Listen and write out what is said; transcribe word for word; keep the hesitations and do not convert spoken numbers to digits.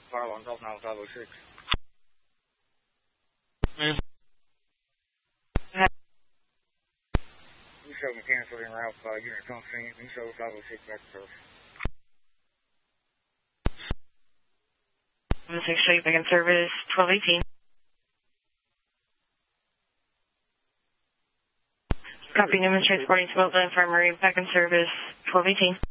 Fire alarm off now, five oh six. Mm. You show mechanical in route, uh, unit come scene, you show five oh six back to service. one six straight back in service, twelve eighteen. Copy, Newman transporting to Milton Infirmary, back in service, twelve eighteen.